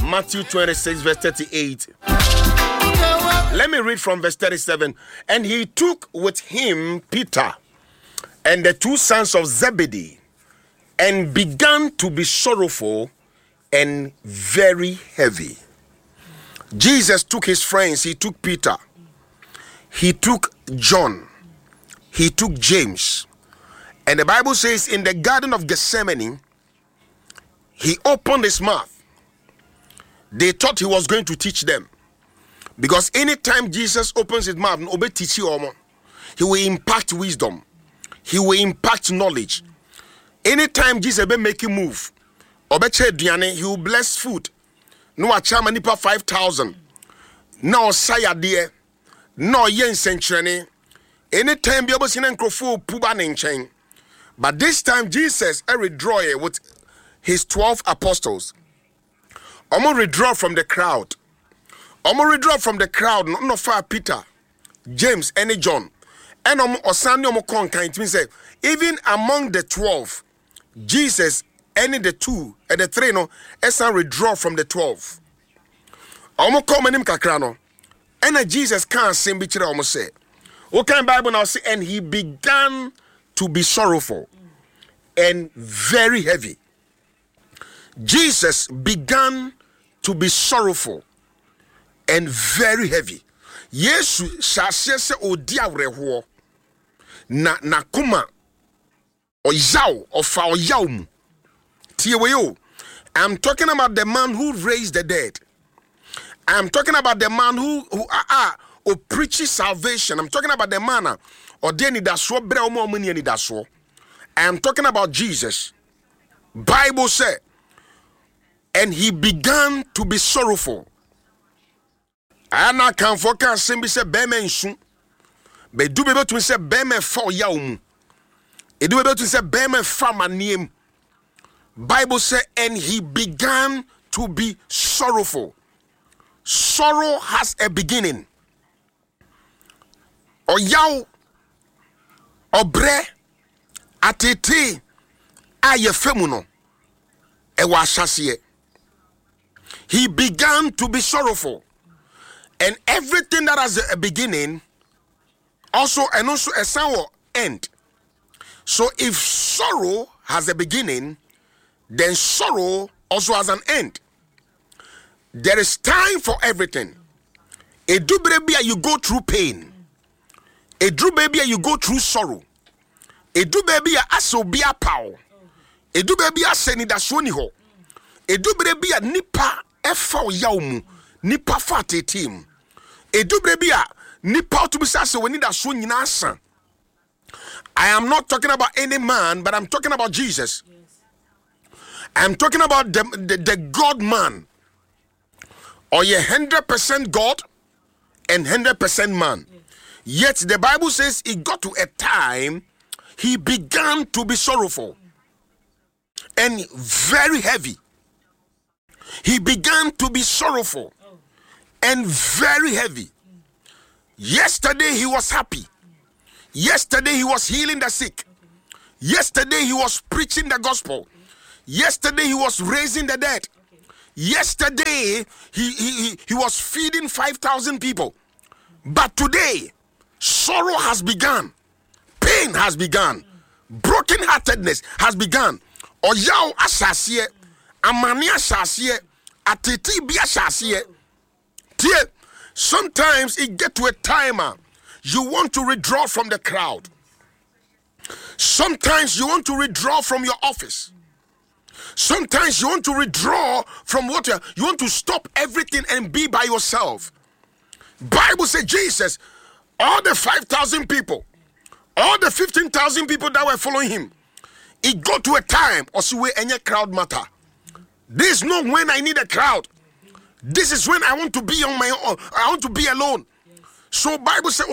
Matthew 26, verse 38. Let me read from verse 37. And he took with him Peter and the two sons of Zebedee, and began to be sorrowful and very heavy. Jesus took his friends. He took Peter, he took John, he took James. And the Bible says in the Garden of Gethsemane, he opened his mouth. They thought he was going to teach them, because anytime Jesus opens his mouth, he will impact wisdom, he will impact knowledge. Anytime Jesus be making move, he will bless food. No achama nipa 5,000. No saya dear. No yen century. Anytime be able to nkrofo puba nchen. But this time Jesus withdraw with his 12 apostles. Omo withdraw from the crowd. No far Peter, James, and John. And osani omo konkan. It means even among the 12, Jesus any the two and the three no esa withdraw from the 12. Omo come manim kakra no. And Jesus can't sing bi kire omo say. What kind Bible now say, and he began to be sorrowful and very heavy. Jesus began to be sorrowful and very heavy. Yesu shase se odi awreho na kuma oyaw ofa oyaw mu. I'm talking about the man who raised the dead. I'm talking about the man who preaches salvation. I'm talking about the man or deni daso bre omo omani ni daso. I am talking about Jesus. Bible said, and he began to be sorrowful. Ana kan foka sembi se beme nsu. Be du bebe to se beme fa oyaw mu. E du bebe to se beme fa maniem. Bible said, and he began to be sorrowful. Sorrow has a beginning. Oyaw, obre, atete, ayefemuno, ewa shasiye. He began to be sorrowful. And everything that has a beginning, also a sour end. So if sorrow has a beginning, then sorrow also has an end. There is time for everything. A do baby you go through pain. A do baby you go through sorrow. A do baby aso bia power. A do baby aseni da soni ho. A do baby nipa efa yaumu nipa fate team. A do baby nipa to be sasa when da so nyina asa. I am not talking about any man, but I'm talking about Jesus. I'm talking about the God man. Or you 100% God and 100% man. Yet the Bible says it got to a time he began to be sorrowful and very heavy. He began to be sorrowful and very heavy. Yesterday he was happy. Yesterday he was healing the sick. Yesterday he was preaching the gospel. Yesterday he was raising the dead. Yesterday he was feeding 5,000 people. But today sorrow has begun. Pain has begun. Brokenheartedness has begun. Oyaw asasiye, amani asasiye, ateti bi asasiye. Sometimes it get to a time you want to withdraw from the crowd. Sometimes you want to withdraw from your office. Sometimes you want to withdraw from what you want to stop everything and be by yourself. Bible says Jesus, all the 5,000 people, all the 15,000 people that were following him, it got to a time also where any crowd matter. This is not when I need a crowd. This is when I want to be on my own. I want to be alone. So Bible says,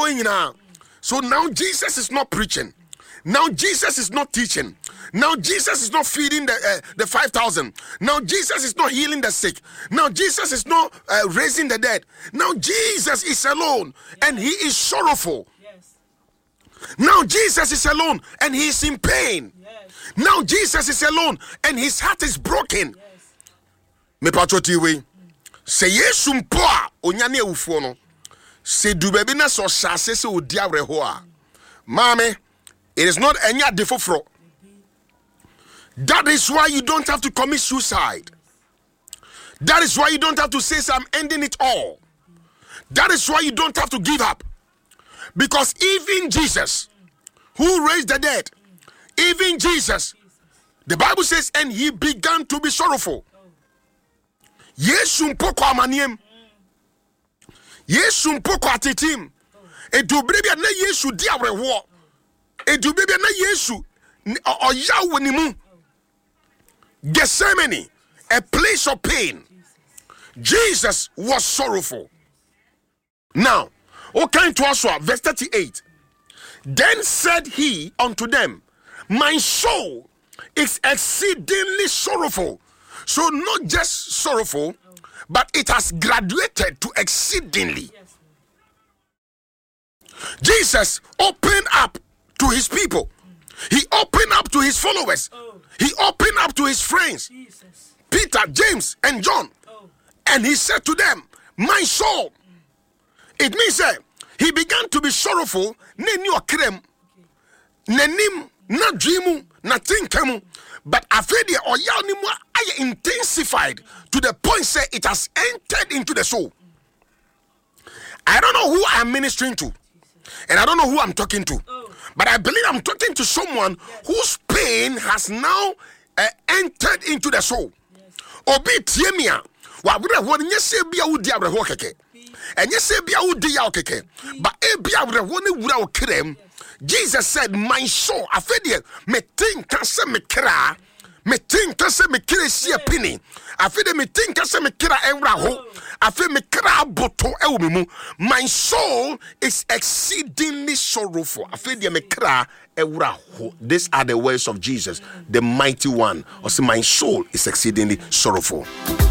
so now Jesus is not preaching. Now Jesus is not teaching. Now Jesus is not feeding the 5,000. Now Jesus is not healing the sick. Now Jesus is not raising the dead. Now Jesus is alone and he is sorrowful. Now Jesus is alone and he is in pain. Now Jesus is alone and his heart is broken. me patoti we se Yesu mpo a onya na ewufo no se du baby na so hyase se odi awreho a mame, it is not enya defofro. That is why you don't have to commit suicide. That is why you don't have to say, I'm ending it all. That is why you don't have to give up. Because even Jesus, who raised the dead, even Jesus, the Bible says, and he began to be sorrowful. Yesu mpoko amaniem. Yesu mpoko atitim. Edubrebia na Yesu di awrewo. Edubrebia na Yesu oyawo ni mu. Gethsemane, a place of pain. Jesus was sorrowful. Now, okay, to us, verse 38. Then said he unto them, my soul is exceedingly sorrowful. So not just sorrowful, but it has graduated to exceedingly. Jesus opened up to his people. He opened up to his followers. He opened up to his friends, Peter, James, and John. And he said to them, my soul. It means that he began to be sorrowful. But afedia oyanimu ay intensified to the point say it has entered into the soul. I don't know who I'm ministering to, and I don't know who I'm talking to, but I believe I'm talking to someone whose pain has now entered into the soul. Obi tiemia wa bra won nyese bia wudi abrahwo keke enye se bia wudi ya okeke ba e bia abrahwo ne wura okrem. Jesus said, my soul, afedie me tinka se me kra, me tinka se me kra si apini, afedie me tinka se me kra enwra ho, afedie me kra boto e wo mu. My soul is exceedingly sorrowful. Afedie me kra enwra ho. These are the words of Jesus, the mighty one. Or say, my soul is exceedingly sorrowful.